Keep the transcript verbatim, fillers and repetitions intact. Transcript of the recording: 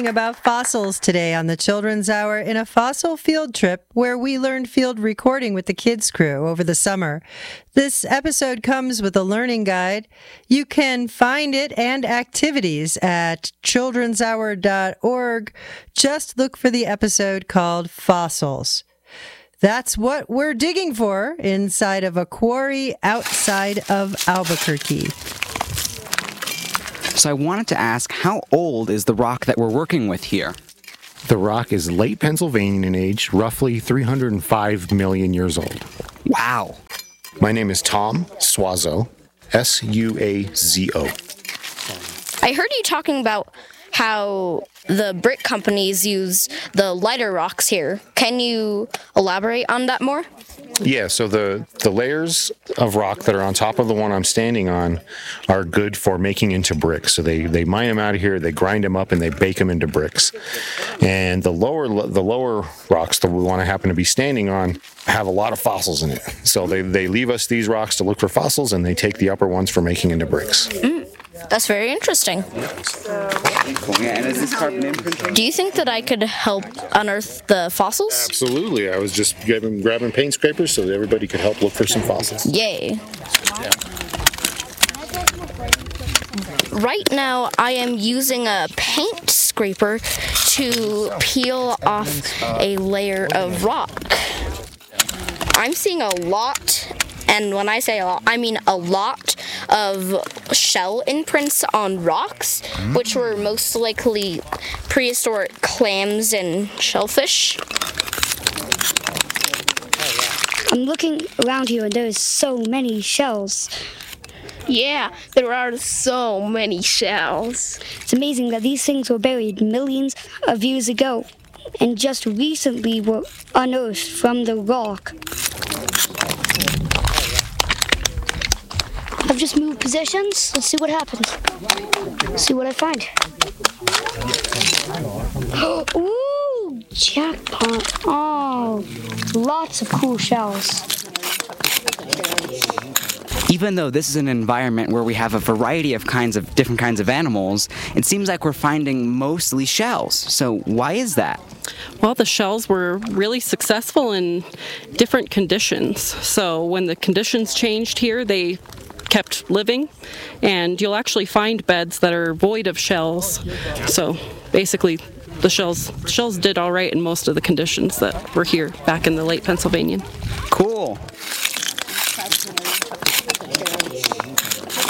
learning about fossils today on the Children's Hour in a fossil field trip where we learned field recording with the kids crew over the summer. This episode comes with a learning guide. You can find it and activities at children's hour dot org. Just look for the episode called Fossils. That's what we're digging for inside of a quarry outside of Albuquerque. So I wanted to ask, how old is the rock that we're working with here? The rock is late Pennsylvanian in age, roughly three hundred five million years old. Wow. My name is Tom Suazo, S U A Z O. I heard you talking about how the brick companies use the lighter rocks here. Can you elaborate on that more? Yeah, so the, the layers of rock that are on top of the one I'm standing on are good for making into bricks. So they, they mine them out of here, they grind them up, and they bake them into bricks. And the lower the lower rocks, the one I happen to be standing on, have a lot of fossils in it. So they, they leave us these rocks to look for fossils, and they take the upper ones for making into bricks. Mm, that's very interesting. Yeah, and is this carbon imprinting? Do you think that I could help unearth the fossils? Absolutely. I was just grabbing, grabbing paint scrapers so that everybody could help look for some fossils. Yay. Right now, I am using a paint scraper to peel off a layer of rock. I'm seeing a lot, and when I say a lot, I mean a lot of shell imprints on rocks, which were most likely prehistoric clams and shellfish. I'm looking around here and there's so many shells. Yeah, there are so many shells. It's amazing that these things were buried millions of years ago and just recently were unearthed from the rock. I've just moved positions. Let's see what happens. See what I find. Ooh, jackpot. Oh, lots of cool shells. Even though this is an environment where we have a variety of kinds of different kinds of animals, it seems like we're finding mostly shells. So why is that? Well, the shells were really successful in different conditions. So when the conditions changed here, they kept living, and you'll actually find beds that are void of shells. So basically, the shells shells did all right in most of the conditions that were here back in the late Pennsylvanian. Cool.